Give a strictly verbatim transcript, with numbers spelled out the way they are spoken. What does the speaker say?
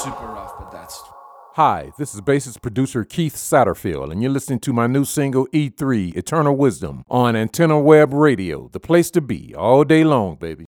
super rough, but that's... Hi, this is bassist producer Keith Satterfield, and you're listening to my new single E three, Eternal Wisdom, on Antenna Web Radio, the place to be all day long, baby.